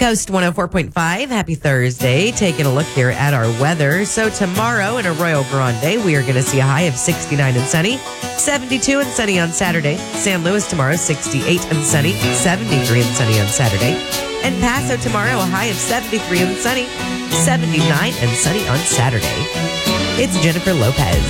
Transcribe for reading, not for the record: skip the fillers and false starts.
Coast 104.5. Happy Thursday. Taking a look here at our weather. So tomorrow in Arroyo Grande, we are going to see a high of 69 and sunny, 72 and sunny on Saturday. San Luis tomorrow, 68 and sunny, 73 and sunny on Saturday. And Paso tomorrow, a high of 73 and sunny, 79 and sunny on Saturday. It's Jennifer Lopez.